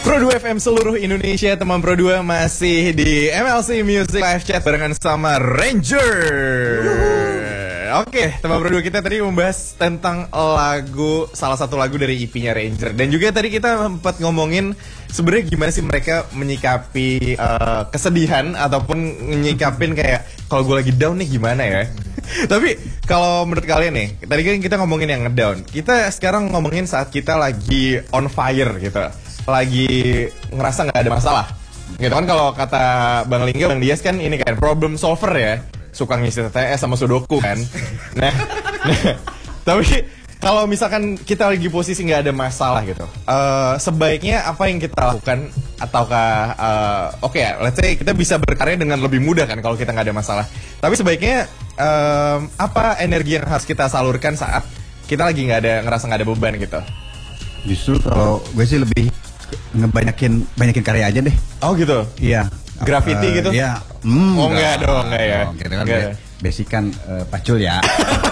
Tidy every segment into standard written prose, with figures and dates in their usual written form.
Pro 2 FM seluruh Indonesia, teman Pro 2 masih di MLC Music Live Chat barengan sama Ranger. Oke, teman Pro 2 kita tadi membahas tentang lagu, salah satu lagu dari EP-nya Ranger. Dan juga tadi kita sempat ngomongin sebenarnya gimana sih mereka menyikapi kesedihan ataupun menyikapin kayak kalau gue lagi down nih gimana ya. Tapi kalau menurut kalian nih, tadi kan kita ngomongin yang ngedown. Kita sekarang ngomongin saat kita lagi on fire gitu, lagi ngerasa nggak ada masalah. Gitu kan kalau kata Bang Lingga, Bang Dias kan ini kan problem solver ya, suka ngisi TTS sama Sudoku kan. Nah, tapi kalau misalkan kita lagi posisi nggak ada masalah gitu, sebaiknya apa yang kita lakukan? Ataukah oke, let's say kita bisa berkarya dengan lebih mudah kan kalau kita nggak ada masalah. Tapi sebaiknya apa energi yang harus kita salurkan saat kita lagi ngerasa nggak ada beban gitu? Justru kalau gue sih lebih banyakin karya aja deh. Oh gitu? Iya. Graffiti gitu? Iya. Oh enggak dong, enggak ya. Kita kan basic kan pacul ya.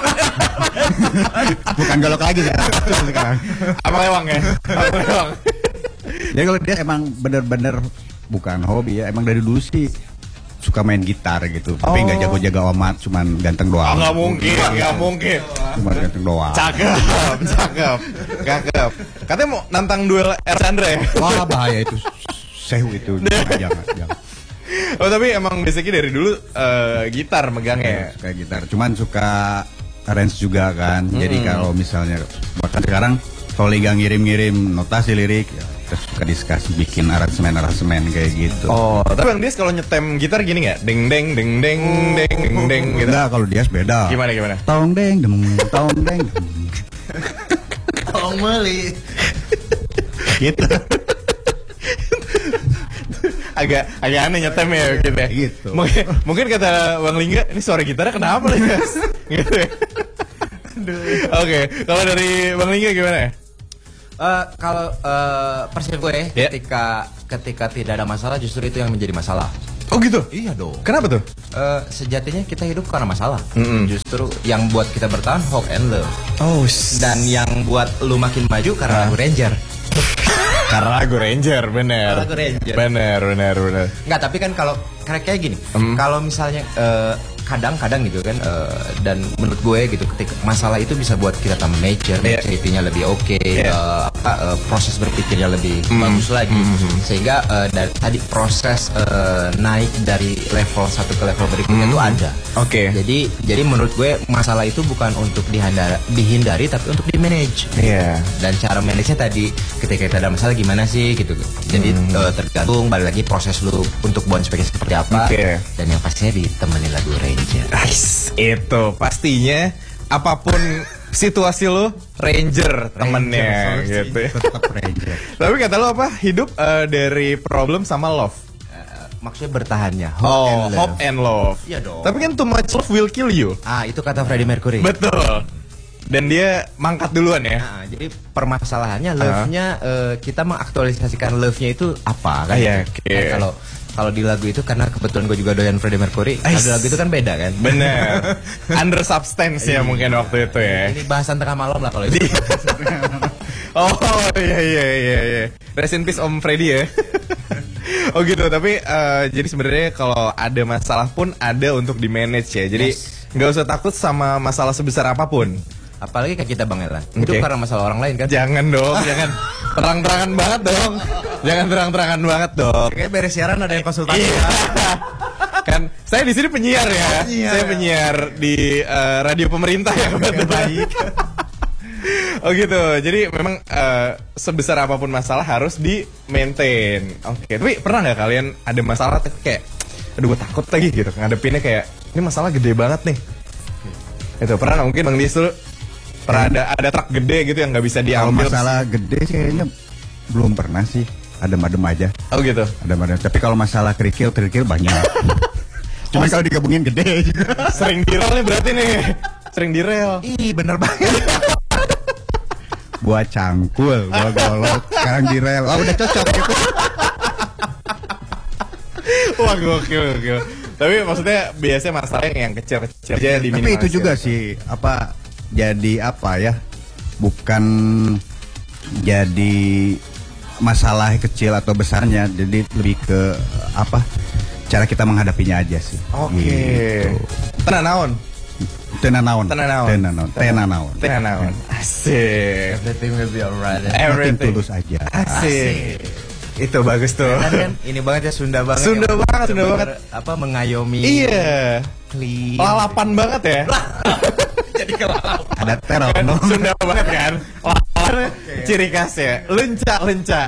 Bukan golok lagi ya. Apa lewang ya? Apa lewang? Jadi kalau dia emang bener-bener bukan hobi ya, emang dari dulu sih suka main gitar gitu, tapi nggak jago-jago amat, cuman ganteng doang. Nggak mungkin. Cuma ganteng doang. Cakep. Katanya mau nantang duel Chandra ya? Wah bahaya itu, sehu itu, jangan. Oh tapi emang basicnya dari dulu gitar megangnya. Suka gitar, cuman suka arrange juga kan. Jadi kalau misalnya bahkan sekarang kalau Liga ngirim notasi lirik, ya, kita suka diskusi bikin aransemen kayak gitu. Oh, tapi Bang Dias kalau nyetem gitar gini nggak? Deng deng gitu. Enggak, kalau Dias beda. Gimana? Tong deng. Tong meli. Gitu. agak aneh nyetem ya gitu ya. Gitu. Mungkin kata Bang Lingga, ini suara gitarnya kenapa nih guys? Gitu ya. Oke, kalau dari Bang Lingga gimana? Kalau persen gue ketika tidak ada masalah justru itu yang menjadi masalah. Oh gitu? Iya dong. Kenapa tuh? Sejatinya kita hidup karena masalah. Justru yang buat kita bertahan hope and love. Oh. Dan yang buat lu makin maju karena lagu Ranger. Karena lagu Ranger, bener. Lagu Ranger. Bener. Enggak, tapi kan kalau kayak gini, kalau misalnya kadang-kadang gitu kan, dan menurut gue gitu, ketika masalah itu bisa buat kita tambah maturity-nya lebih oke, proses berpikirnya lebih bagus lagi, sehingga dari tadi proses naik dari level satu ke level berikutnya itu ada. Oke. Jadi menurut gue masalah itu bukan untuk dihindari tapi untuk di-manage. Iya. Dan cara manage-nya tadi ketika kita ada masalah gimana sih gitu. Jadi tergantung balik lagi proses lu untuk bounce back seperti apa. Dan yang pastinya ditemani lagu Ranger. Nice. Itu pastinya apapun situasi lu Ranger temennya gitu. Tetap Ranger. Tapi kata lu apa? Hidup dari problem sama love. Maksudnya bertahannya. Hope and love. Iya dong. Tapi kan too much love will kill you. Itu kata Freddie Mercury. Betul. Dan dia mangkat duluan ya. Jadi permasalahannya love-nya kita mengaktualisasikan love-nya itu apa kan? Iya. Kalau di lagu itu karena kebetulan gue juga doyan Freddie Mercury, lagu itu kan beda kan? Bener. Under substance ya mungkin waktu itu ya. Ini bahasan tengah malam lah kalau itu. Oh iya. Rest in peace Om Freddy ya. Oh gitu, tapi jadi sebenarnya kalau ada masalah pun ada untuk di manage ya. Jadi nggak usah takut sama masalah sebesar apapun. Apalagi kayak kita Bang Elan. Itu karena masalah orang lain kan? Jangan dong, jangan terang-terangan banget dong. Jangan terang-terangan banget dong. Kayak beres siaran ada yang konsultasi. Kan saya di sini penyiar ya. Saya penyiar di radio pemerintah ya. Baik. Oh gitu. Jadi memang sebesar apapun masalah harus di maintain. Oke. Tapi pernah nggak kalian ada masalah kayak, aduh gue takut lagi gitu ngadepinnya kayak ini masalah gede banget nih. Itu pernah mungkin Bang Dias dulu pernah ada truk gede gitu yang nggak bisa diambil. Kalau masalah gede sih kayaknya belum pernah sih. Adem-adem aja. Oh gitu. Adem-adem. Tapi kalau masalah kerikil banyak. Cuma kalau digabungin gede. Sering direl nih berarti nih. Sering direl. Ih bener banget. Gua cangkul, gua golok, sekarang direl. Udah cocok gitu. Wah gokil. Tapi maksudnya biasanya masalah yang kecil-kecil aja diminimalisir. Tapi itu juga sih jadi apa ya? Bukan jadi masalah kecil atau besarnya, jadi lebih ke apa cara kita menghadapinya aja sih. Oke. Gitu. Tenan naon. Tenanaon. Asik. Everything will be alright. Makin tulus aja. Asik. Itu bagus tuh. Kan ini banget ya, Sunda banget. Sunda banget. Apa mengayomi. Iya. Clean. Lalapan banget ya. Jadi kelalapan. Ada teror Kan dong. Sunda banget kan. Lalapan ciri khas ya. Lenca.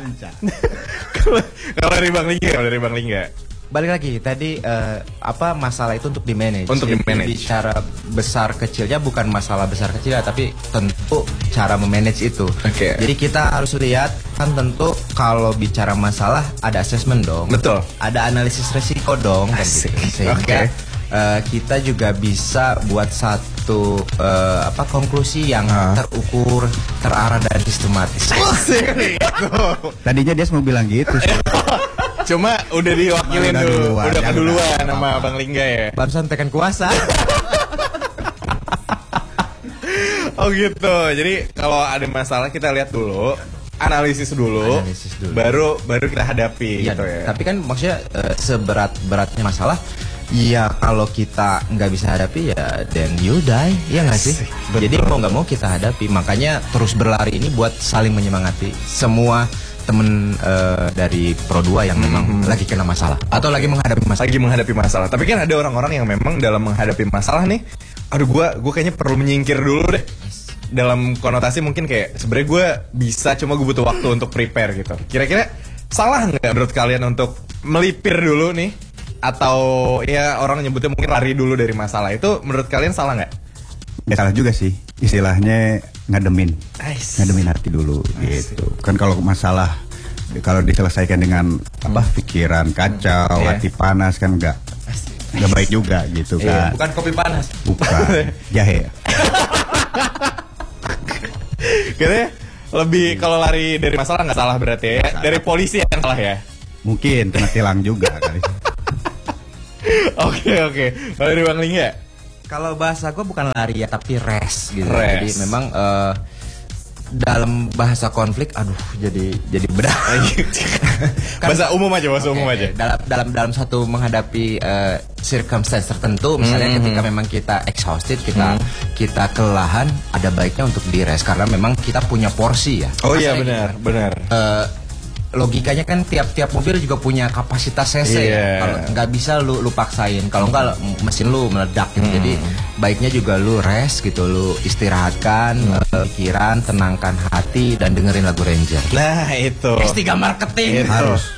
Kalau dari Bang Lingga. Balik lagi tadi apa masalah itu untuk di manage. Untuk di-manage. Bicara besar kecilnya bukan masalah besar kecilnya, tapi tentu cara memanage itu. Oke. Jadi kita harus lihat kan, tentu kalau bicara masalah ada assessment dong. Betul. Ada analisis resiko dong. kan Asik. gitu. Sehingga Oke. kita juga bisa buat satu konklusi yang terukur, terarah dan sistematis. Asik. Tadinya dia mau bilang gitu sih. Cuma udah diwakilin Udah dulu. duluan, Udah ya keduluan udah. sama Bang Lingga ya. Barusan tekan kuasa. Oh gitu. Jadi kalau ada masalah kita lihat dulu, analisis dulu, baru kita hadapi Iya, gitu ya. tapi kan maksudnya seberat-beratnya masalah, ya kalau kita nggak bisa hadapi ya then you die, ya nggak sih? Betul. Jadi mau nggak mau kita hadapi, makanya terus berlari ini buat saling menyemangati semua temen dari Pro 2 yang memang lagi kena masalah atau lagi menghadapi masalah. Lagi menghadapi masalah. Tapi kan ada orang-orang yang memang dalam menghadapi masalah nih, aduh gua kayaknya perlu menyingkir dulu deh. Dalam konotasi mungkin kayak sebenarnya gue bisa, cuma gue butuh waktu untuk prepare gitu. Kira-kira salah nggak menurut kalian untuk melipir dulu nih, atau ya orang nyebutnya mungkin lari dulu dari masalah, itu menurut kalian salah nggak? Ya salah juga sih. Istilahnya ngademin hati dulu gitu. Kan kalau masalah kalau diselesaikan dengan pikiran kacau, hati panas kan nggak baik juga gitu kan. Bukan kopi panas. Bukan jahe. Kayaknya lebih kalau lari dari masalah nggak salah berarti ya. Dari polisi yang salah ya. Mungkin kena tilang juga kali. Oke. Kalau dari Bang Lingga? Kalau bahasa gue bukan lari ya, tapi rest gitu. Rest. Jadi memang dalam bahasa konflik, jadi bedah. Bahasa umum aja. Dalam satu menghadapi circumstance tertentu, misalnya ketika memang kita exhausted, kita kelelahan, ada baiknya untuk di rest karena memang kita punya porsi ya. Oh iya, benar. Logikanya kan tiap mobil juga punya kapasitas cc Iya. ya. Kalau nggak bisa lu paksain, kalau nggak mesin lu meledak gitu. Jadi baiknya juga lu rest gitu, lu istirahatkan pikiran, tenangkan hati dan dengerin lagu Ranger. Nah itu. S3 marketing.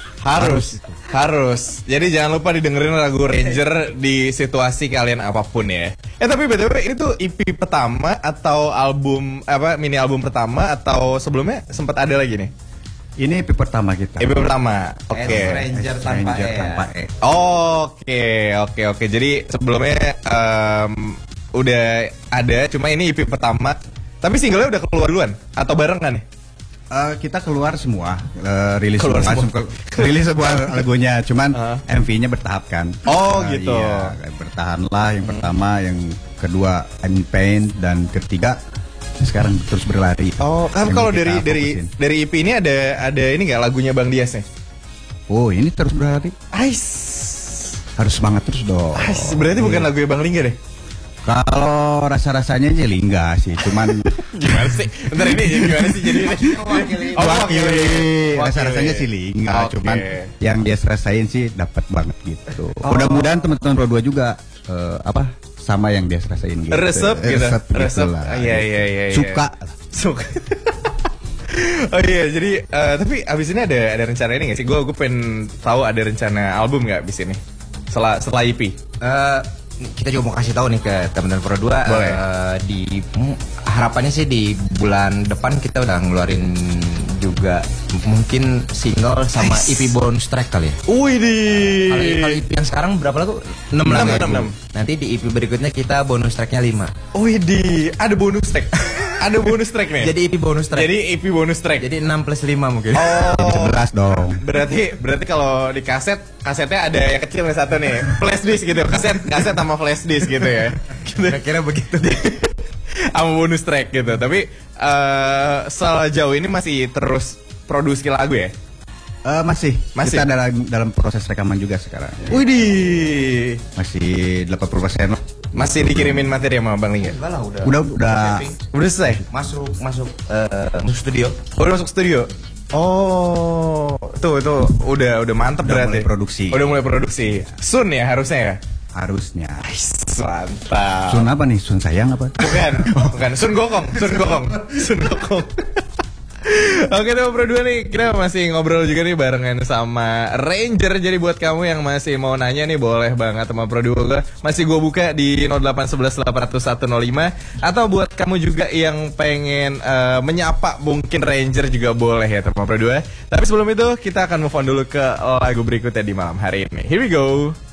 Harus. Jadi jangan lupa didengerin lagu Ranger di situasi kalian apapun ya. Tapi BTW ini tuh EP pertama atau album mini album pertama, atau sebelumnya sempat ada lagi nih? Ini EP pertama kita. EP pertama. Oke. Ranger tanpa E. Oke. Jadi sebelumnya udah ada, cuma ini EP pertama. Tapi singlenya udah keluar duluan atau barengan nih? Kita keluar semua, rilis Keluar semua. Rilis semua lagunya, cuman MV-nya bertahap kan. Oh, gitu. Iya, bertahanlah yang pertama, yang kedua In Pain, dan ketiga sekarang terus berlari. Oh, kan Yang kalau kita fokusin. dari EP ini ada ini nggak lagunya Bang Dias nih? Oh, ini terus berlari. Harus semangat terus dong. Berarti bukan lagunya Bang Lingga deh. Kalau rasa-rasanya sih Lingga sih, cuman Gimana sih? Bentar, ini gimana sih jadi ini? wakili rasa-rasanya sih Lingga, Oke. cuman yang dia rasain sih dapat banget gitu. Mudah-mudahan teman-teman Pro 2 juga sama yang dia rasain gitu. Resep gitu. Gitulah. Iya. Suka. Oh iya, jadi tapi abis ini ada rencana ini nggak sih? Gue pengen tahu ada rencana album nggak abis ini? Setelah EP. Kita juga mau kasih tahu nih ke teman-teman Pro 2. Boleh. Harapannya sih di bulan depan kita udah ngeluarin juga mungkin single sama EP bonus track kali ya. Widih. Kalau EP yang sekarang berapa lagu? 6 lagu. 6. Nanti di EP berikutnya kita bonus tracknya 5. Widih, ada bonus track. Ada bonus track nih. Jadi EP bonus track. Jadi EP bonus track. Jadi 6 plus 5 mungkin. Jadi 11 dong. Berarti kalau di kasetnya ada yang kecil nih satu nih, flash disk gitu. Kaset sama flash disk gitu ya. Kira-kira begitu deh. Sama bonus track gitu. Tapi sejauh ini masih terus produksi lagu ya? Masih. Kita dalam proses rekaman juga sekarang. Widih. Masih 80%. Masih dikirimin materi sama Bang Lingga? Enggak lah, Udah selesai? Masuk studio. Udah masuk studio? Oh, tuh udah mantep berarti. Udah mulai produksi. Sun ya harusnya ya? Harusnya. Mantap. Sun apa nih? Sun sayang apa? Bukan. Sun Gokong. Oke teman Pro 2 nih, kita masih ngobrol juga nih barengan sama Ranger. Jadi buat kamu yang masih mau nanya nih, boleh banget teman Pro 2 masih gue buka di 0811 800 105. Atau buat kamu juga yang pengen menyapa mungkin Ranger juga boleh ya teman Pro 2. Tapi sebelum itu kita akan move on dulu ke lagu berikutnya di malam hari ini. Here we go.